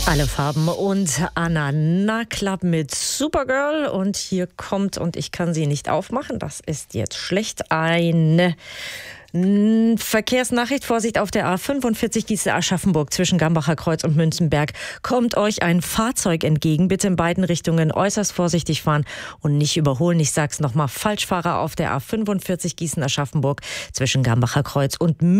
Alle Farben und Anna Club mit Supergirl. Und hier kommt, und ich kann sie nicht aufmachen, das ist jetzt schlecht, eine Verkehrsnachricht. Vorsicht auf der A45 Gießener-Aschaffenburg zwischen Gambacher Kreuz und Münzenberg. Kommt euch ein Fahrzeug entgegen. Bitte in beiden Richtungen äußerst vorsichtig fahren und nicht überholen. Ich sag's nochmal, Falschfahrer auf der A45 Gießener-Aschaffenburg zwischen Gambacher Kreuz und